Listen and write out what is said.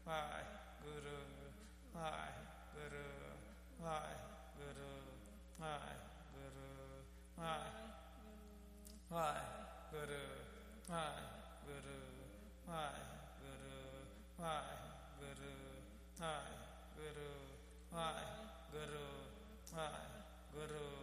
Waheguru, Waheguru, Waheguru, Waheguru, Waheguru, Waheguru, Waheguru, Waheguru, Waheguru, Waheguru, Waheguru,